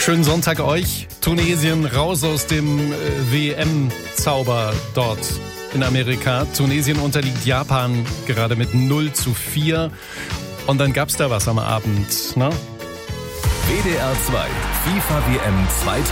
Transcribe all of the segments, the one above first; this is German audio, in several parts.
Schönen Sonntag euch. Tunesien raus aus dem WM-Zauber dort in Amerika. Tunesien unterliegt Japan gerade mit 0:4. Und dann gab's da was am Abend, ne? WDR 2, FIFA WM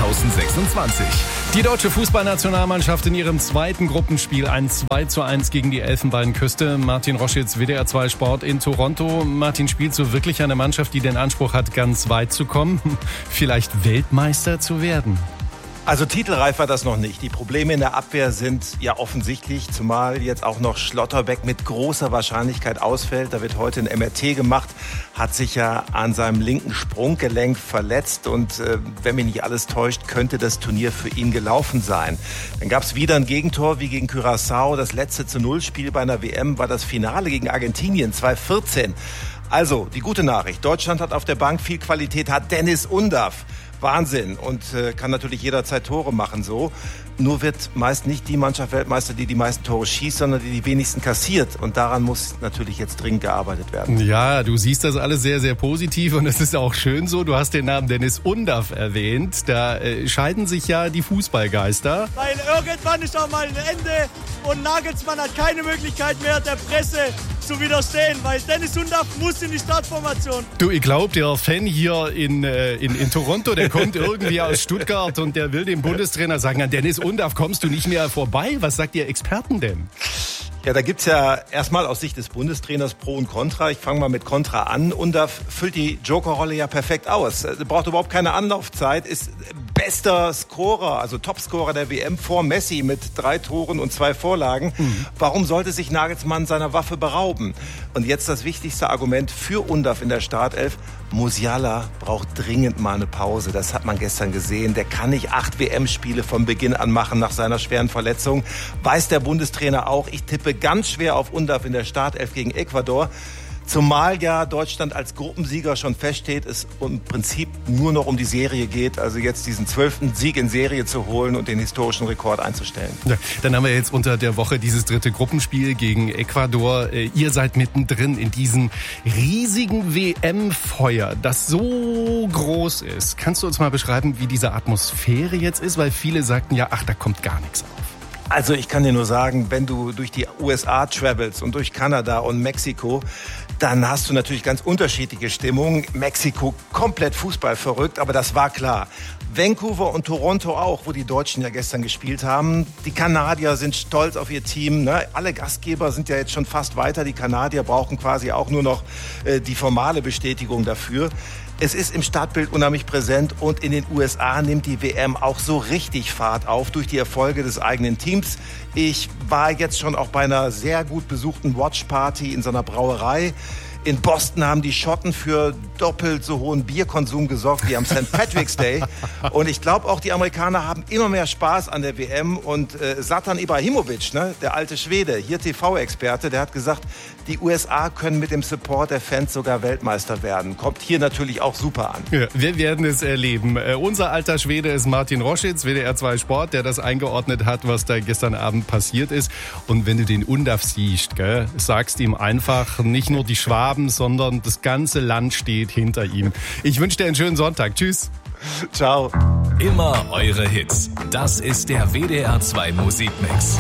2026. Die deutsche Fußballnationalmannschaft in ihrem zweiten Gruppenspiel ein 2:1 gegen die Elfenbeinküste. Martin Roschitz, WDR 2 Sport in Toronto. Martin, spielt so wirklich eine Mannschaft, die den Anspruch hat, ganz weit zu kommen? Vielleicht Weltmeister zu werden? Also titelreif war das noch nicht. Die Probleme in der Abwehr sind ja offensichtlich, zumal jetzt auch noch Schlotterbeck mit großer Wahrscheinlichkeit ausfällt. Da wird heute ein MRT gemacht, hat sich ja an seinem linken Sprunggelenk verletzt und wenn mich nicht alles täuscht, könnte das Turnier für ihn gelaufen sein. Dann gab es wieder ein Gegentor wie gegen Curaçao. Das letzte zu-0-Spiel bei einer WM war das Finale gegen Argentinien 2014. Also, die gute Nachricht. Deutschland hat auf der Bank viel Qualität, hat Dennis Undav. Wahnsinn und kann natürlich jederzeit Tore machen so. Nur wird meist nicht die Mannschaft Weltmeister, die die meisten Tore schießt, sondern die die wenigsten kassiert. Und daran muss natürlich jetzt dringend gearbeitet werden. Ja, du siehst das alles sehr, sehr positiv und es ist auch schön so. Du hast den Namen Dennis Undav erwähnt. Da scheiden sich ja die Fußballgeister. Weil irgendwann ist auch mal ein Ende und Nagelsmann hat keine Möglichkeit mehr, der Presse zu widerstehen, weil Dennis Undav muss in die Startformation. Du, ich glaube, der Fan hier in Toronto, der kommt irgendwie aus Stuttgart und der will dem Bundestrainer sagen, an Dennis Undav kommst du nicht mehr vorbei. Was sagt ihr Experten denn? Ja, da gibt's ja erstmal aus Sicht des Bundestrainers Pro und Contra. Ich fange mal mit Contra an. Undav füllt die Jokerrolle ja perfekt aus. Braucht überhaupt keine Anlaufzeit, ist bester Scorer, also Topscorer der WM vor Messi mit 3 Toren und 2 Vorlagen. Warum sollte sich Nagelsmann seiner Waffe berauben? Und jetzt das wichtigste Argument für Undav in der Startelf. Musiala braucht dringend mal eine Pause. Das hat man gestern gesehen. Der kann nicht 8 WM-Spiele von Beginn an machen nach seiner schweren Verletzung. Weiß der Bundestrainer auch. Ich tippe ganz schwer auf Undav in der Startelf gegen Ecuador. Zumal ja Deutschland als Gruppensieger schon feststeht, es im Prinzip nur noch um die Serie geht, also jetzt diesen 12. Sieg in Serie zu holen und den historischen Rekord einzustellen. Ja, dann haben wir jetzt unter der Woche dieses dritte Gruppenspiel gegen Ecuador. Ihr seid mittendrin in diesem riesigen WM-Feuer, das so groß ist. Kannst du uns mal beschreiben, wie diese Atmosphäre jetzt ist? Weil viele sagten ja, ach, da kommt gar nichts auf. Also ich kann dir nur sagen, wenn du durch die USA travelst und durch Kanada und Mexiko, dann hast du natürlich ganz unterschiedliche Stimmungen. Mexiko komplett fußballverrückt, aber das war klar. Vancouver und Toronto auch, wo die Deutschen ja gestern gespielt haben. Die Kanadier sind stolz auf ihr Team. Ne? Alle Gastgeber sind ja jetzt schon fast weiter. Die Kanadier brauchen quasi auch nur noch die formale Bestätigung dafür. Es ist im Stadtbild unheimlich präsent und in den USA nimmt die WM auch so richtig Fahrt auf durch die Erfolge des eigenen Teams. Ich war jetzt schon auch bei einer sehr gut besuchten Watchparty in so einer Brauerei. In Boston haben die Schotten für doppelt so hohen Bierkonsum gesorgt wie am St. Patrick's Day. Und ich glaube auch, die Amerikaner haben immer mehr Spaß an der WM. Und Zlatan Ibrahimovic, ne, der alte Schwede, hier TV-Experte, der hat gesagt, die USA können mit dem Support der Fans sogar Weltmeister werden. Kommt hier natürlich auch super an. Ja, wir werden es erleben. Unser alter Schwede ist Martin Roschitz, WDR 2 Sport, der das eingeordnet hat, was da gestern Abend passiert ist. Und wenn du den Undav siehst, gell, sagst ihm einfach, nicht nur die Schwaben, sondern das ganze Land steht hinter ihm. Ich wünsche dir einen schönen Sonntag. Tschüss. Ciao. Immer eure Hits. Das ist der WDR 2 Musikmix.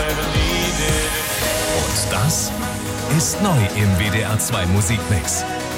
Und das ist neu im WDR 2 Musikmix.